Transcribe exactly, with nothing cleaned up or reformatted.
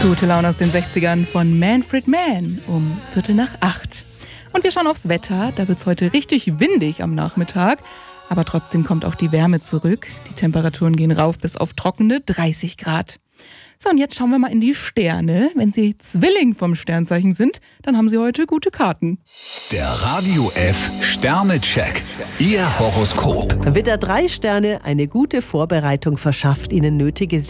Gute Laune aus den sechzigern von Manfred Mann um Viertel nach acht. Und wir schauen aufs Wetter. Da wird es heute richtig windig am Nachmittag. Aber trotzdem kommt auch die Wärme zurück. Die Temperaturen gehen rauf bis auf trockene dreißig Grad. So, und jetzt schauen wir mal in die Sterne. Wenn Sie Zwilling vom Sternzeichen sind, dann haben Sie heute gute Karten. Der Radio F Sternecheck. Ihr Horoskop. Widder, drei Sterne, eine gute Vorbereitung verschafft Ihnen nötige